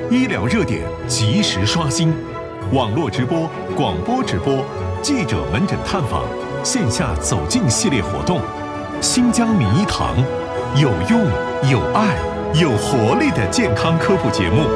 医疗热点及时刷新，网络直播、广播直播、记者门诊探访、线下走进系列活动，新疆名医堂，有用、有爱、有活力的健康科普节目。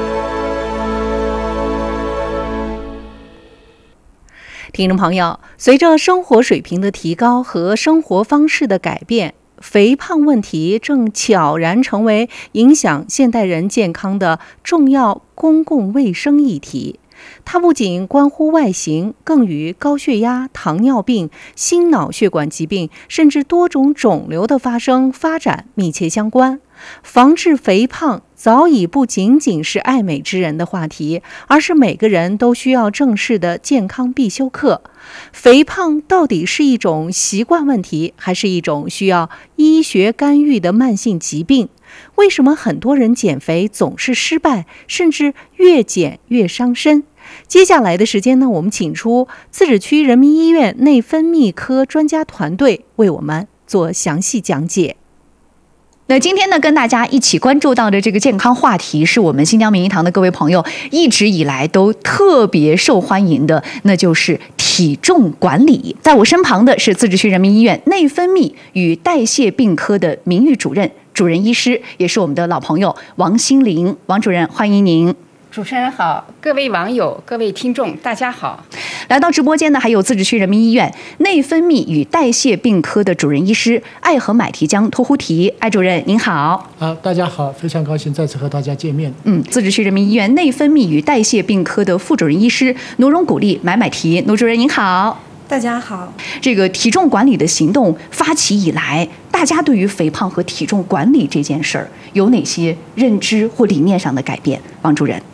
听众朋友，随着生活水平的提高和生活方式的改变，肥胖问题正悄然成为影响现代人健康的重要公共卫生议题。它不仅关乎外形，更与高血压、糖尿病、心脑血管疾病，甚至多种肿瘤的发展密切相关。防治肥胖早已不仅仅是爱美之人的话题，而是每个人都需要正视的健康必修课。肥胖到底是一种习惯问题，还是一种需要医学干预的慢性疾病？为什么很多人减肥总是失败，甚至越减越伤身？接下来的时间呢，我们请出自治区人民医院内分泌科专家团队为我们做详细讲解。 那今天呢，跟大家一起关注到的这个健康话题，是我们新疆名医堂的各位朋友一直以来都特别受欢迎的，那就是体重管理。在我身旁的是自治区人民医院内分泌与代谢病科的名誉主任医师，也是我们的老朋友王心凌。王主任，欢迎您。 主持人好，各位网友、各位听众，大家好。 来到直播间呢，还有自治区人民医院内分泌与代谢病科的主任医师艾和买提江托呼提。艾主任您好。 大家好，非常高兴再次和大家见面。 自治区人民医院内分泌与代谢病科的副主任医师努荣古丽买提。努主任您好。 大家好。 这个体重管理的行动发起以来，大家对于肥胖和体重管理这件事儿有哪些认知或理念上的改变？王主任。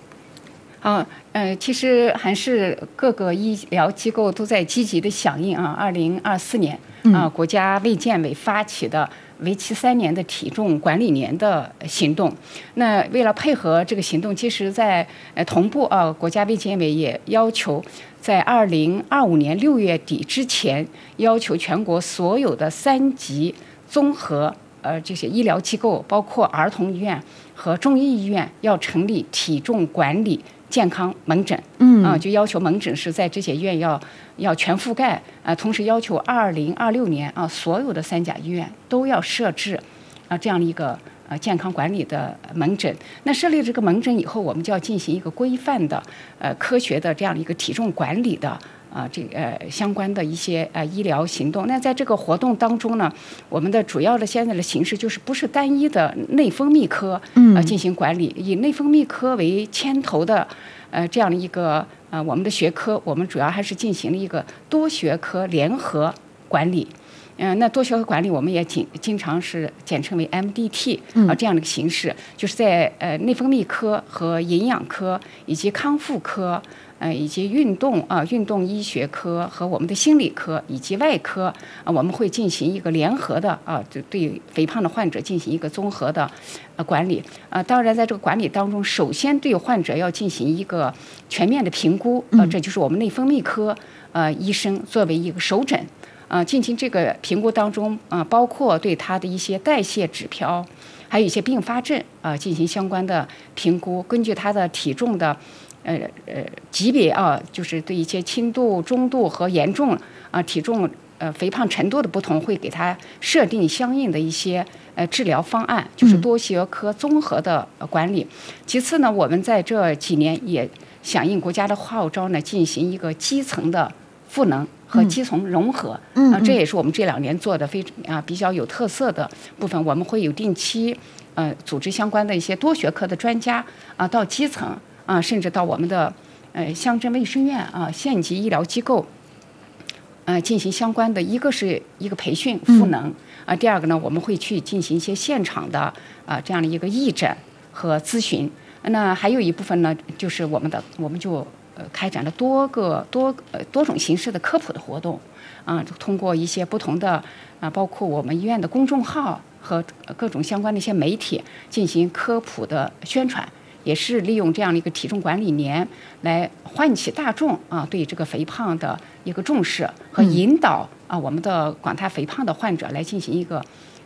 其实还是各个医疗机构都在积极的响应啊。2024年国家卫健委发起的为期3年的体重管理年的行动。那为了配合这个行动，其实在同步国家卫健委也要求在2025年6月底之前，要求全国所有的3级综合这些医疗机构，包括儿童医院和中医医院，要成立体重管理健康门诊。就要求门诊是在这些医院要全覆盖。同时要求2026年所有的3甲医院都要设置这样的一个健康管理的门诊。那设立这个门诊以后，我们就要进行一个规范的科学的这样一个体重管理的相关的一些医疗行动。那在这个活动当中呢，我们的主要的现在的形式就是不是单一的内分泌科进行管理，以内分泌科为牵头的这样的一个我们的学科，我们主要还是进行了一个多学科联合管理。那多学科管理我们也经常是简称为 MDT 这样的一个形式，就是在内分泌科和营养科以及康复科以及运动医学科和我们的心理科以及外科我们会进行一个联合的对肥胖的患者进行一个综合的管理。当然在这个管理当中，首先对患者要进行一个全面的评估，这就是我们内分泌科医生作为一个首诊进行这个评估当中包括对他的一些代谢指标，还有一些并发症进行相关的评估，根据他的体重的级别就是对一些轻度、中度和严重体重肥胖程度的不同，会给他设定相应的一些治疗方案，就是多学科综合的管理。其次呢，我们在这几年也响应国家的号召呢，进行一个基层的赋能和基层融合。这也是我们这2年做的比较有特色的部分。我们会有定期组织相关的一些多学科的专家到基层甚至到我们的乡镇卫生院县级医疗机构进行相关的，一个是一个培训赋能第二个呢，我们会去进行一些现场的这样的一个义诊和咨询。那还有一部分呢，就是我们就开展了多种形式的科普的活动通过一些不同的包括我们医院的公众号和各种相关的一些媒体进行科普的宣传，也是利用这样的一个体重管理年来唤起大众对这个肥胖的一个重视和引导我们的广大肥胖的患者来进行一个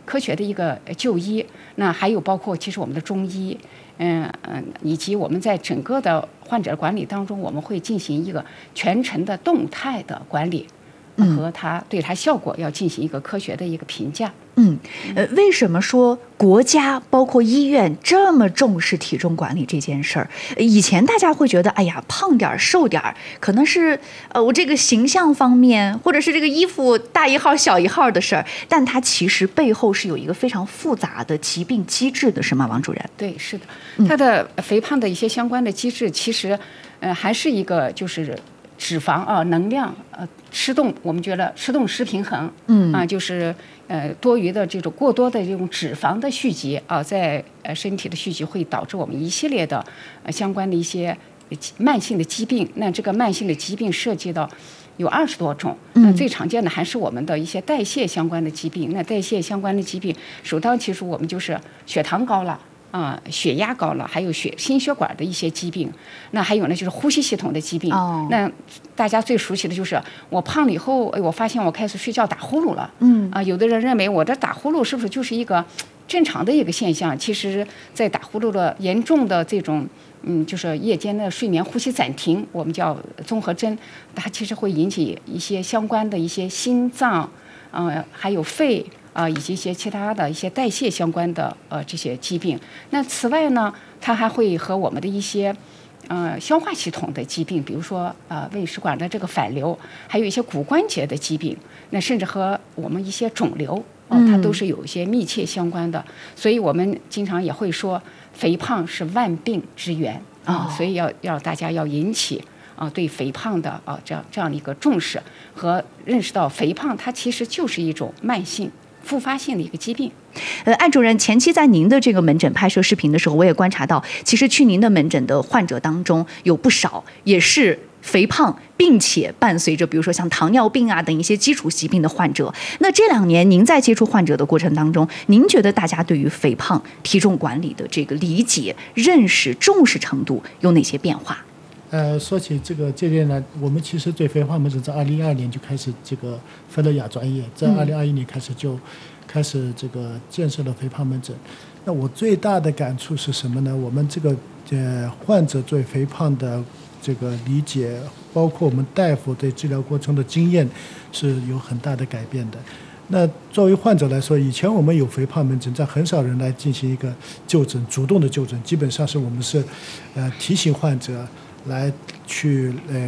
科学的一个就医。那还有包括其实我们的中医，以及我们在整个的患者管理当中，我们会进行一个全程的动态的管理，和对它效果要进行一个科学的一个评价。 为什么说国家包括医院这么重视体重管理这件事儿？以前大家会觉得，哎呀，胖点儿瘦点儿，可能是我这个形象方面，或者是这个衣服大一号小一号的事儿，但它其实背后是有一个非常复杂的疾病机制的，是吗，王主任？ 对，是的，它的肥胖的一些相关的机制，其实还是一个就是脂肪能量吃动，我们觉得吃动失平衡，就是多余的这种过多的这种脂肪的蓄积在身体的蓄积会导致我们一系列的相关的一些慢性的疾病。那这个慢性的疾病涉及到有20多种，那最常见的还是我们的一些代谢相关的疾病。那代谢相关的疾病，首当其冲我们就是血糖高了。血压高了，还有心血管的一些疾病，那还有呢就是呼吸系统的疾病。那大家最熟悉的就是我胖了以后，我发现我开始睡觉打呼噜了。有的人认为我这打呼噜是不是就是一个正常的一个现象？其实，在打呼噜的严重的这种，就是夜间的睡眠呼吸暂停，我们叫综合征，它其实会引起一些相关的一些心脏，还有肺。以及一些其他的一些代谢相关的这些疾病。那此外呢，它还会和我们的一些消化系统的疾病，比如说胃食管的这个反流，还有一些骨关节的疾病，那甚至和我们一些肿瘤它都是有一些密切相关的。所以我们经常也会说，肥胖是万病之源所以要大家要引起对肥胖的这样的一个重视和认识到，肥胖它其实就是一种慢性复发性的一个疾病。 艾主任，前期在您的这个门诊拍摄视频的时候，我也观察到，其实去您的门诊的患者当中有不少也是肥胖，并且伴随着比如说像糖尿病等一些基础疾病的患者。那这2年您在接触患者的过程当中，您觉得大家对于肥胖体重管理的这个理解、认识、重视程度有哪些变化？ 说起这边呢，我们其实对肥胖门诊在2012年就开始分了亚专业，在2021年开始建设了肥胖门诊。那我最大的感触是什么呢？我们患者对肥胖的理解，包括我们大夫对治疗过程的经验是有很大的改变的。那作为患者来说，以前我们有肥胖门诊，但很少人来进行一个就诊，主动的就诊，基本上是我们是提醒患者来去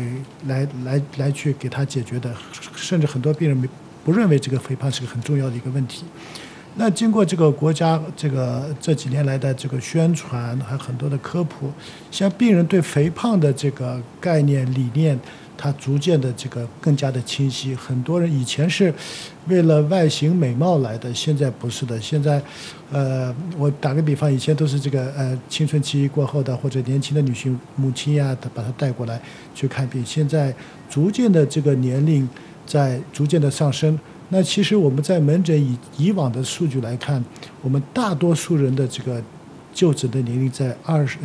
给他解决的，甚至很多病人不认为这个肥胖是个很重要的一个问题。那经过国家这几年来的宣传，还有很多的科普，像病人对肥胖的概念理念，它逐渐的更加的清晰。很多人以前是为了外形美貌来的，现在不是的。现在我打个比方，以前都是青春期过后的或者年轻的女性母亲呀，把她带过来去看病。现在逐渐的年龄在逐渐的上升。那其实我们在门诊以往的数据来看，我们大多数人的就诊的年龄在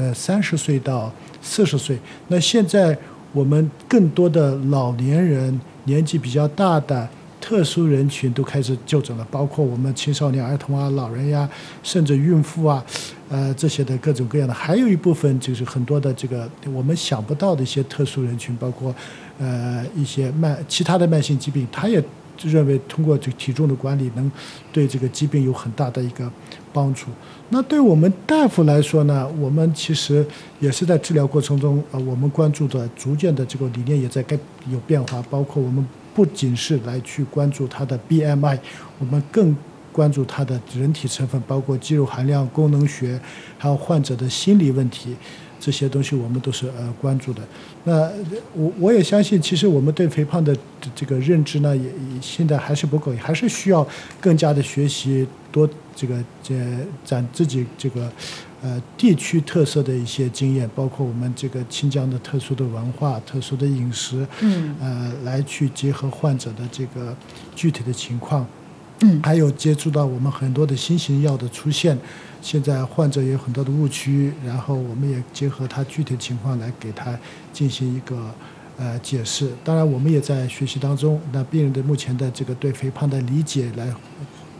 30岁到40岁。那现在我们更多的老年人、年纪比较大的特殊人群都开始就诊了，包括我们青少年、儿童老人呀，甚至孕妇这些的各种各样的。还有一部分就是很多的我们想不到的一些特殊人群，包括一些其他的慢性疾病，他也认为通过体重的管理能对疾病有很大的一个帮助。那对我们大夫来说呢，我们其实也是在治疗过程中，我们关注的逐渐的理念也在有变化，包括我们不仅是来去关注他的 BMI， 我们更关注他的人体成分，包括肌肉含量、功能学，还有患者的心理问题。这些东西我们都是关注的。那我也相信，其实我们对肥胖的认知呢，也现在还是不够，还是需要更加的学习，多攒自己地区特色的一些经验，包括我们新疆的特殊的文化、特殊的饮食，来去结合患者的具体的情况。还有接触到我们很多的新型药的出现，现在患者也有很多的误区，然后我们也结合他具体的情况来给他进行一个解释。当然我们也在学习当中，那病人的目前的对肥胖的理解，来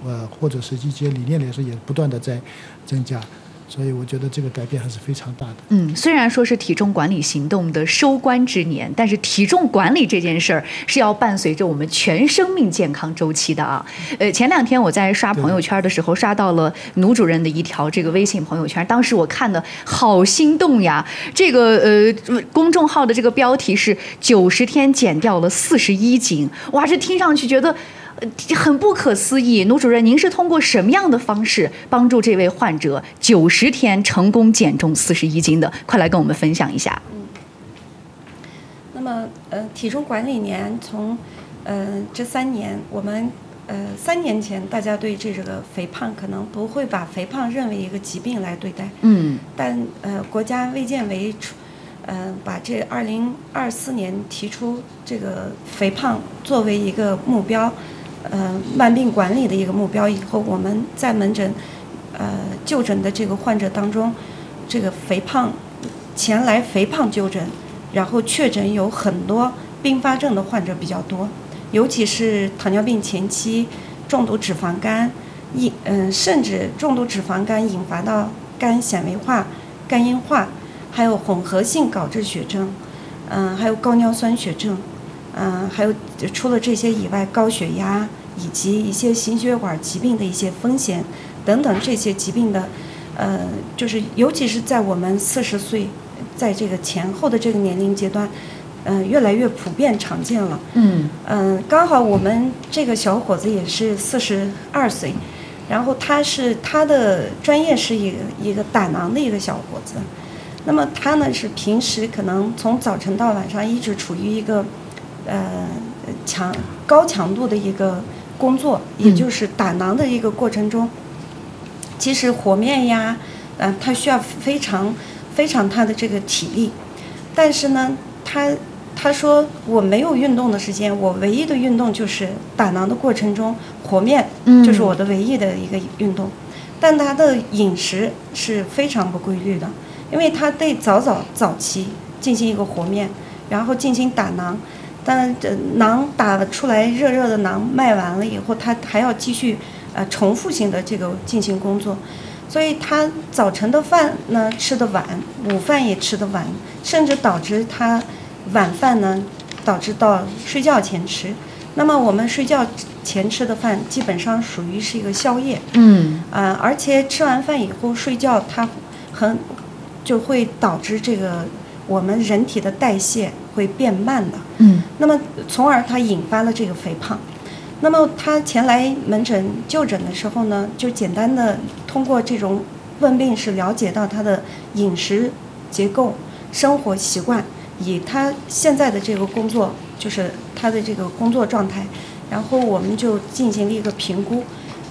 或者是一些理念来说，也不断的在增加。所以我觉得这个改变还是非常大的。 虽然说是体重管理行动的收官之年，但是体重管理这件事儿是要伴随着我们全生命健康周期的啊。前2天我在刷朋友圈的时候，刷到了奴主任的一条这个微信朋友圈，当时我看的好心动呀。这个公众号的这个标题是90天减掉了41斤，哇，这听上去觉得很不可思议。奴主任，您是通过什么样的方式帮助这位患者90天成功减重41斤的？快来跟我们分享一下。 那么体重管理年从这3年，我们3年前大家对这个肥胖可能不会把肥胖认为一个疾病来对待，但国家卫健委把这2024年提出这个肥胖作为一个目标。慢病管理的一个目标以后，我们在门诊就诊的这个患者当中，这个前来肥胖就诊，然后确诊有很多并发症的患者比较多，尤其是糖尿病前期重度脂肪肝，甚至重度脂肪肝引发到肝纤维化、肝硬化，还有混合性高脂血症，还有高尿酸血症。还有除了这些以外，高血压以及一些心血管疾病的一些风险等等，这些疾病的，就是尤其是在我们40岁，在这个前后的这个年龄阶段，越来越普遍常见了。刚好我们这个小伙子也是42岁，然后他的专业是一个胆囊的一个小伙子，那么他呢是平时可能从早晨到晚上一直处于一个高强度的一个工作，也就是胆囊的一个过程中，其实和面呀，它需要非常非常他的这个体力，但是呢，他说我没有运动的时间，我唯一的运动就是胆囊的过程中和面，就是我的唯一的一个运动，但他的饮食是非常不规律的，因为他得早期进行一个和面，然后进行打囊。但囊打出来热的囊卖完了以后，他还要继续重复性的这个进行工作，所以他早晨的饭呢吃得晚，午饭也吃得晚，甚至导致他晚饭呢导致到睡觉前吃。那么我们睡觉前吃的饭基本上属于是一个宵夜，而且吃完饭以后睡觉，它就会导致这个我们人体的代谢会变慢的，那么从而它引发了这个肥胖。那么他前来门诊就诊的时候呢，就简单的通过这种问病是了解到他的饮食结构、生活习惯，以他现在的这个工作，就是他的这个工作状态，然后我们就进行了一个评估，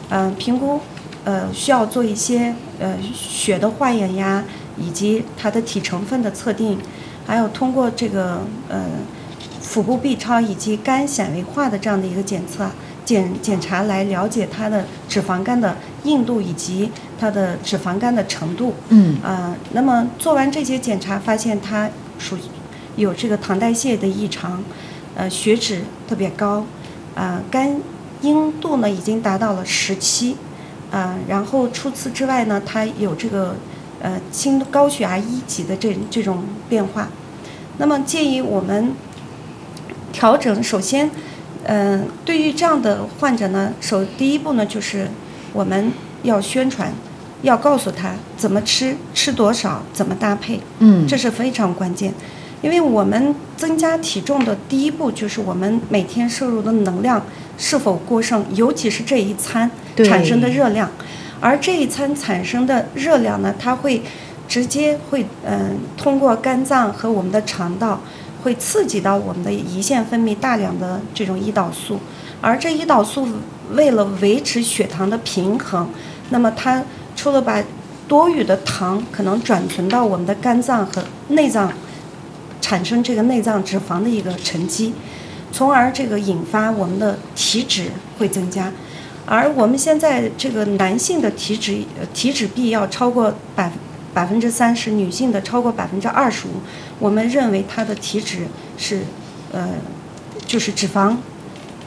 需要做一些血的化验呀，以及他的体成分的测定，还有通过这个腹部 B 超以及肝纤维化的这样的一个检查来了解他的脂肪肝的硬度以及他的脂肪肝的程度。那么做完这些检查，发现他有这个糖代谢的异常，血脂特别高，肝硬度呢已经达到了17，然后除此之外呢，他有这个高血压1级的这种变化。那么建议我们调整，首先，对于这样的患者呢，第一步呢，就是我们要宣传，要告诉他怎么吃多少，怎么搭配，这是非常关键。因为我们增加体重的第一步就是我们每天摄入的能量是否过剩，尤其是这一餐产生的热量，而这一餐产生的热量呢，它会直接通过肝脏和我们的肠道，会刺激到我们的胰腺分泌大量的这种胰岛素，而这胰岛素为了维持血糖的平衡，那么它除了把多余的糖可能转存到我们的肝脏和内脏，产生这个内脏脂肪的一个沉积，从而这个引发我们的体脂会增加。而我们现在这个男性的体脂比要超过30%，女性的超过25%，我们认为它的体脂是就是脂肪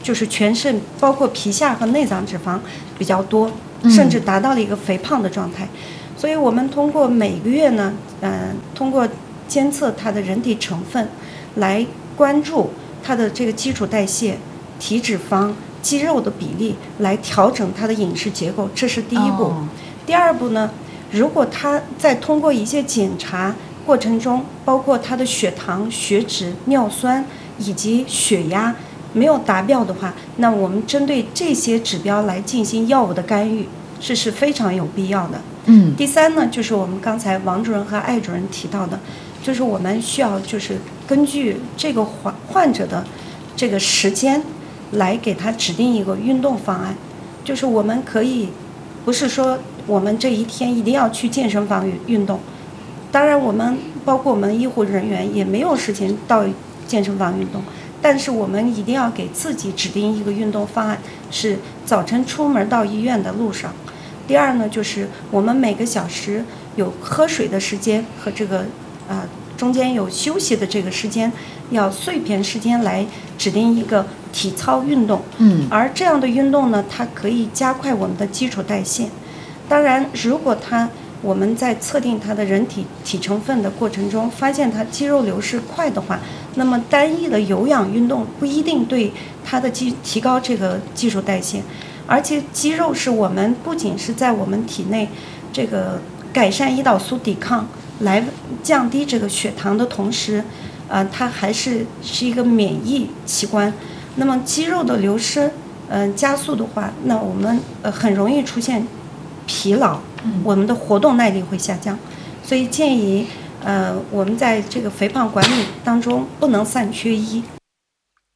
就是全肾包括皮下和内脏脂肪比较多，甚至达到了一个肥胖的状态。所以我们通过每个月呢，通过监测它的人体成分，来关注它的这个基础代谢、体脂肪、肌肉的比例，来调整它的饮食结构，这是第一步。第二步呢，如果它在通过一些检查过程中，包括它的血糖、血脂、尿酸以及血压没有达标的话，那我们针对这些指标来进行药物的干预，这是非常有必要的。第三呢，就是我们刚才王主任和艾主任提到的，就是我们需要就是根据这个患者的这个时间来给他指定一个运动方案。就是我们可以不是说我们这一天一定要去健身房运动，当然我们包括我们医护人员也没有时间到健身房运动，但是我们一定要给自己指定一个运动方案，是早晨出门到医院的路上。第二呢，就是我们每个小时有喝水的时间和这个中间有休息的这个时间，要碎片时间来指定一个体操运动。而这样的运动呢，它可以加快我们的基础代谢。当然，如果我们在测定它的人体成分的过程中，发现它肌肉流失快的话，那么单一的有氧运动不一定对它的提高这个基础代谢。而且肌肉是我们不仅是在我们体内这个改善胰岛素抵抗，来降低这个血糖的同时，它还是一个免疫器官。那么肌肉的流失，加速的话，那我们很容易出现疲劳，我们的活动耐力会下降。所以建议我们在这个肥胖管理当中不能3缺1。